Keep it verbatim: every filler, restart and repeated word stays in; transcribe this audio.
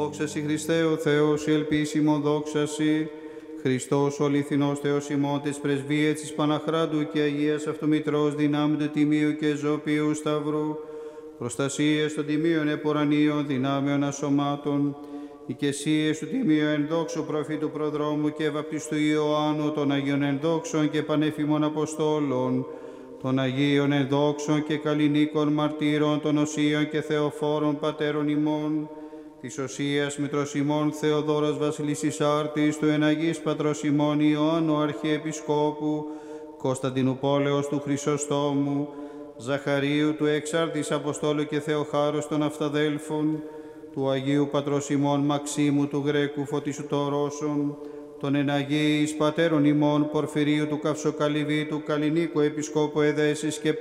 δόξα σοι Χριστέ ο Θεός, η ελπίσιμο δόξα σοι. Χριστός ο αληθινός Θεός ημών της πρεσβείας της Παναχράντου και Αγίας Αυτομητρός δυνάμει του Τιμίου και Ζωπίου Σταυρού, προστασίες των Τιμίων Επορανίων δυνάμεων ασωμάτων, οικεσίες του Τιμίου ενδόξου προφήτου προδρόμου και βαπτιστού Ιωάννου των Αγίων ενδόξων και πανέφημων Αποστόλων, των Αγίων ενδόξων και καλλινίκων μαρτύρων, των Οσίων και Θεοφόρων πατέρων ημών, της Οσίας Μητρός ημών Θεοδόρας Βασιλίσσης Άρτης, του εναγής Πατρός ημών Ιωάννου Αρχιεπισκόπου, Κωνσταντινού Πόλεως του Χρυσοστόμου, Ζαχαρίου του Εξάρτης Αποστόλου και Θεοχάρους των Αυταδέλφων, του Αγίου Πατρός ημών Μαξίμου του Γρέκου Φωτίσου των Ρώσων, των εναγίης Πατέρων ημών Πορφυρίου του Καυσοκαλυβή, του Καλλινίκου Επισκόπου Εδέσης και